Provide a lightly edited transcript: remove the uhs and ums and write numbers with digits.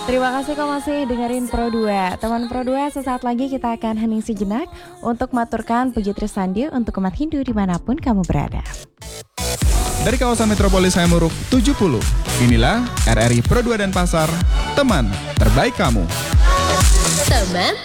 Terima kasih kau masih dengerin Pro 2. Teman Pro 2, sesaat lagi kita akan hening sejenak untuk maturkan puji Trisandi untuk umat Hindu dimanapun kamu berada. Dari kawasan metropolis Hayamuruk 70, inilah RRI Pro 2 dan Pasar, teman terbaik kamu. Teman